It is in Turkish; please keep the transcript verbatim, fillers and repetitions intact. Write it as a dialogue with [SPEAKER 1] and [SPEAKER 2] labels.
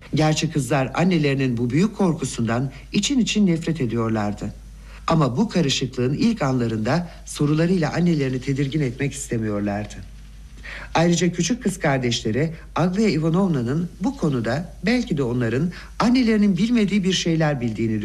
[SPEAKER 1] Gerçi kızlar annelerinin bu büyük korkusundan için için nefret ediyorlardı. Ama bu karışıklığın ilk anlarında sorularıyla annelerini tedirgin etmek istemiyorlardı. Ayrıca küçük kız kardeşleri Aglaia Ivanovna'nın bu konuda belki de onların annelerinin bilmediği bir şeyler bildiğini